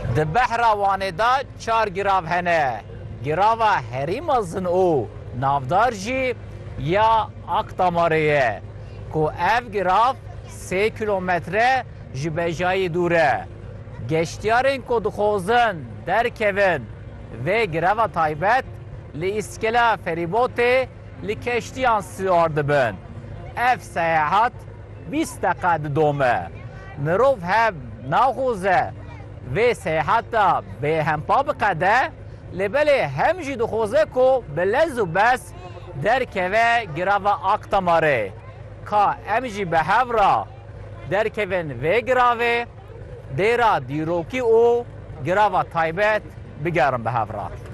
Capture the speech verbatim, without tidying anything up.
Di behra Wanê da çar girav hene. Girava herî mezin û navdar jî ya Akdamarê ye ku ev girav sê kilometre ji bejayî dûr e. Geştyarên ku dixwazin derkevin vê gireva taybet li îskela ferîbotê li keştiyan siwar dibin. Ev seyahat bîst deqe didome. Mirov hem naxwaze vê seyahata bêhempa biqede, lêbelê hem jî dixwaze ku bi lez û bes derkeve girava Akdamarê. Ka em jî bi hev re derkevin vê giravê, dêra dîrokî û girava taybet bigerin bi hev re.